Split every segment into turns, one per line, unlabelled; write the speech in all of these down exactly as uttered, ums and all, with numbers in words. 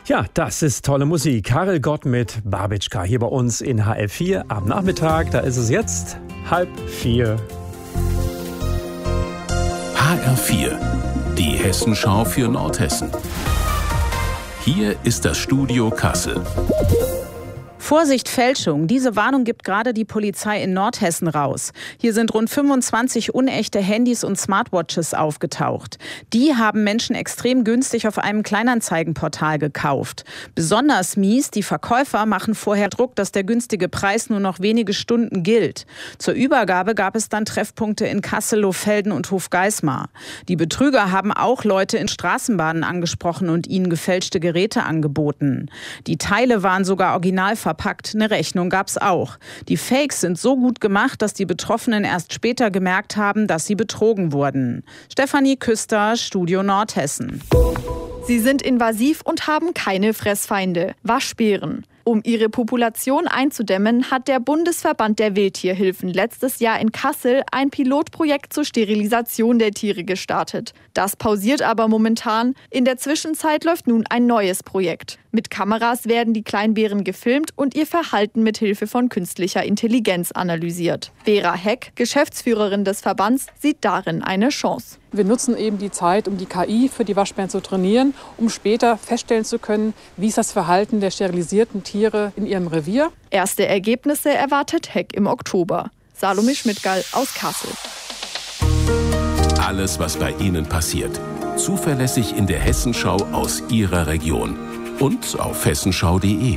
Ja, das ist tolle Musik. Karel Gott mit Babitschka hier bei uns in H F vier am Nachmittag. Da ist es jetzt halb vier.
H R vier, die Hessenschau für Nordhessen. Hier ist das Studio Kassel.
Vorsicht, Fälschung. Diese Warnung gibt gerade die Polizei in Nordhessen raus. Hier sind rund fünfundzwanzig unechte Handys und Smartwatches aufgetaucht. Die haben Menschen extrem günstig auf einem Kleinanzeigenportal gekauft. Besonders mies, die Verkäufer machen vorher Druck, dass der günstige Preis nur noch wenige Stunden gilt. Zur Übergabe gab es dann Treffpunkte in Kassel, Lohfelden und Hofgeismar. Die Betrüger haben auch Leute in Straßenbahnen angesprochen und ihnen gefälschte Geräte angeboten. Die Teile waren sogar original verpackt. Eine Rechnung gab's auch. Die Fakes sind so gut gemacht, dass die Betroffenen erst später gemerkt haben, dass sie betrogen wurden. Stefanie Küster, Studio Nordhessen.
Sie sind invasiv und haben keine Fressfeinde. Waschbären. Um ihre Population einzudämmen, hat der Bundesverband der Wildtierhilfen letztes Jahr in Kassel ein Pilotprojekt zur Sterilisation der Tiere gestartet. Das pausiert aber momentan. In der Zwischenzeit läuft nun ein neues Projekt. Mit Kameras werden die Kleinbären gefilmt und ihr Verhalten mit Hilfe von künstlicher Intelligenz analysiert. Vera Heck, Geschäftsführerin des Verbands, sieht darin eine Chance.
Wir nutzen eben die Zeit, um die K I für die Waschbären zu trainieren, um später feststellen zu können, wie ist das Verhalten der sterilisierten Tiere in ihrem Revier.
Erste Ergebnisse erwartet Heck im Oktober. Salome Schmidtgall aus Kassel.
Alles, was bei Ihnen passiert, zuverlässig in der Hessenschau aus Ihrer Region und auf hessenschau punkt de.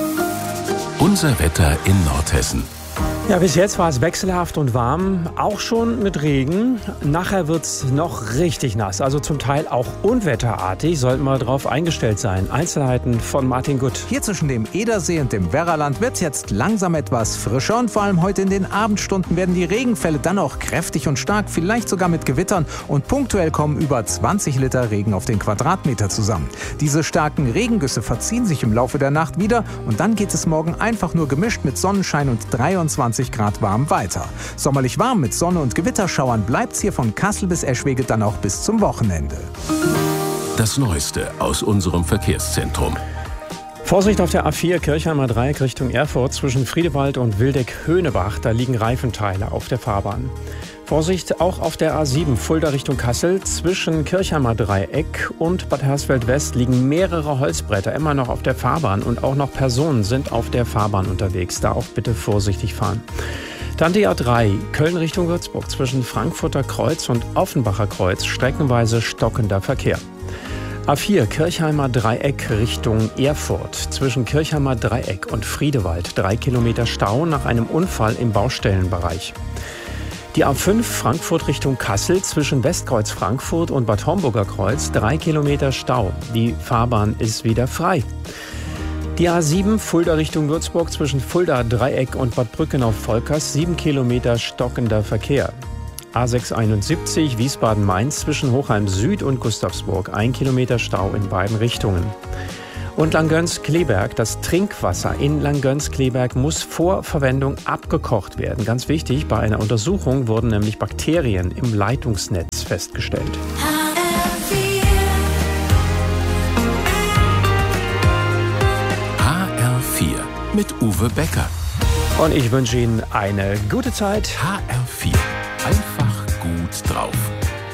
Unser Wetter in Nordhessen.
Ja, bis jetzt war es wechselhaft und warm, auch schon mit Regen. Nachher wird es noch richtig nass, also zum Teil auch unwetterartig. Sollten wir darauf eingestellt sein. Einzelheiten von Martin Gutt.
Hier zwischen dem Edersee und dem Werraland wird es jetzt langsam etwas frischer. Und vor allem heute in den Abendstunden werden die Regenfälle dann auch kräftig und stark, vielleicht sogar mit Gewittern. Und punktuell kommen über zwanzig Liter Regen auf den Quadratmeter zusammen. Diese starken Regengüsse verziehen sich im Laufe der Nacht wieder. Und dann geht es morgen einfach nur gemischt mit Sonnenschein und dreiundzwanzig Grad warm weiter. Sommerlich warm mit Sonne und Gewitterschauern bleibt's hier von Kassel bis Eschwege dann auch bis zum Wochenende.
Das Neueste aus unserem Verkehrszentrum.
Vorsicht auf der A vier Kirchheimer Dreieck Richtung Erfurt zwischen Friedewald und Wildeck-Höhnebach. Da liegen Reifenteile auf der Fahrbahn. Vorsicht auch auf der A sieben Fulda Richtung Kassel. Zwischen Kirchheimer Dreieck und Bad Hersfeld-West liegen mehrere Holzbretter immer noch auf der Fahrbahn und auch noch Personen sind auf der Fahrbahn unterwegs. Da auch bitte vorsichtig fahren. Dann die A drei Köln Richtung Würzburg zwischen Frankfurter Kreuz und Offenbacher Kreuz streckenweise stockender Verkehr. A vier Kirchheimer Dreieck Richtung Erfurt. Zwischen Kirchheimer Dreieck und Friedewald drei Kilometer Stau nach einem Unfall im Baustellenbereich. Die A fünf Frankfurt Richtung Kassel zwischen Westkreuz Frankfurt und Bad Homburger Kreuz drei Kilometer Stau. Die Fahrbahn ist wieder frei. Die A sieben Fulda Richtung Würzburg zwischen Fulda Dreieck und Bad Brückenau-Volkers sieben Kilometer stockender Verkehr. A sechshunderteinundsiebzig Wiesbaden-Mainz zwischen Hochheim Süd und Gustavsburg ein Kilometer Stau in beiden Richtungen. Und Langgöns-Kleberg, das Trinkwasser in Langgöns-Kleberg muss vor Verwendung abgekocht werden. Ganz wichtig, bei einer Untersuchung wurden nämlich Bakterien im Leitungsnetz festgestellt.
H R vier mit Uwe Becker.
Und ich wünsche Ihnen eine gute Zeit.
H R